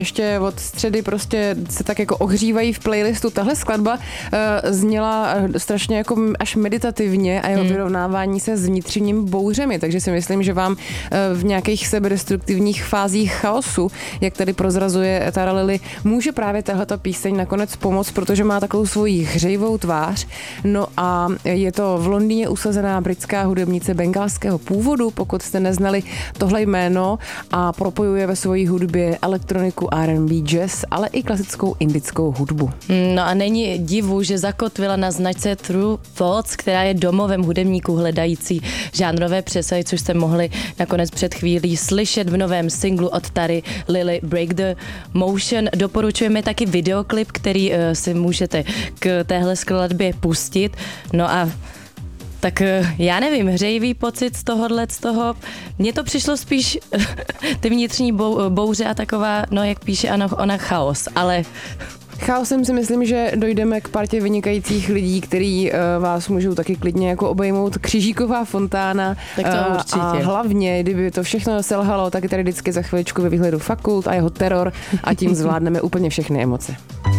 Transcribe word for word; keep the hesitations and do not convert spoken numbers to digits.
Ještě od středy prostě se tak jako ohřívají v playlistu. Tahle skladba uh, zněla strašně jako až meditativně a jeho hmm. vyrovnávání se s vnitřním bouřemi, takže si myslím, že vám uh, v nějakých sebedestruktivních fázích chaosu, jak tady prozrazuje Tara Lily, může právě tahleta píseň nakonec pomoct, protože má takovou svoji hřejivou tvář. No a je to v Londýně usazená britská hudebnice bengalského původu, pokud jste neznali tohle jméno, a propojuje ve své hudbě elektroniku, R and B, jazz, ale i klasickou indickou hudbu. No a není divu, že zakotvila na značce True Thoughts, která je domovem hudebníků hledající žánrové přesahy, což jste mohli nakonec před chvílí slyšet v novém singlu od Tary Lily Break the Motion. Doporučujeme taky videoklip, který uh, si můžete k téhle skladbě pustit. No a tak já nevím, hřejivý pocit z tohohle, z toho. Mně to přišlo spíš ty vnitřní bou, bouře a taková, no jak píše ona, ona chaos, ale... Chaosem si myslím, že dojdeme k partě vynikajících lidí, který uh, vás můžou taky klidně jako obejmout. Křižíková fontána. Tak to uh, určitě. A hlavně, kdyby to všechno selhalo, tak je tady vždycky za chviličku ve výhledu Fakult a jeho teror a tím zvládneme úplně všechny emoce.